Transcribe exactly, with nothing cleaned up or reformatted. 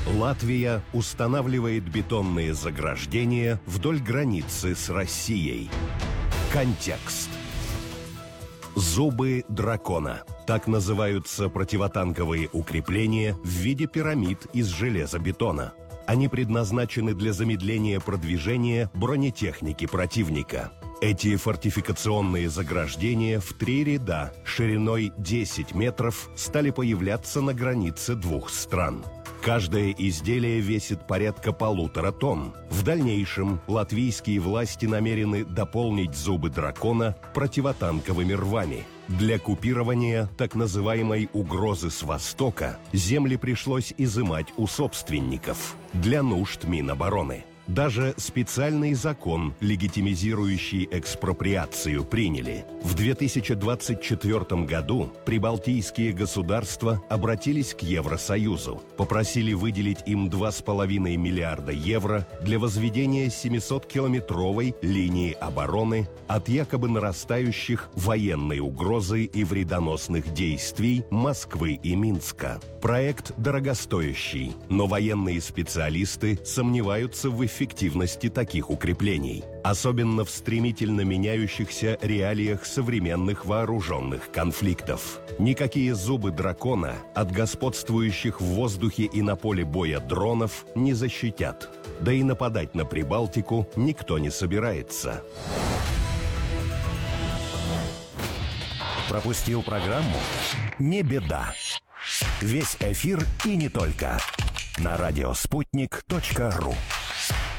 Латвия устанавливает бетонные заграждения вдоль границы с Россией. Контекст. Зубы дракона. Так называются противотанковые укрепления в виде пирамид из железобетона. Они предназначены для замедления продвижения бронетехники противника. Эти фортификационные заграждения в три ряда шириной десять метров стали появляться на границе двух стран. Каждое изделие весит порядка полутора тонн. В дальнейшем латвийские власти намерены дополнить зубы дракона противотанковыми рвами. Для купирования так называемой угрозы с востока земли пришлось изымать у собственников для нужд Минобороны. Даже специальный закон, легитимизирующий экспроприацию, приняли. В две тысячи двадцать четвёртом году прибалтийские государства обратились к Евросоюзу, попросили выделить им два с половиной миллиарда евро для возведения семисоткилометровой линии обороны от якобы нарастающих военной угрозы и вредоносных действий Москвы и Минска. Проект дорогостоящий, но военные специалисты сомневаются в эффективности таких укреплений, особенно в стремительно меняющихся реалиях современных вооруженных конфликтов. Никакие зубы дракона от господствующих в воздухе и на поле боя дронов не защитят. Да и нападать на Прибалтику никто не собирается. Пропустил программу? Не беда. Весь эфир и не только. На радиоспутник точка ру.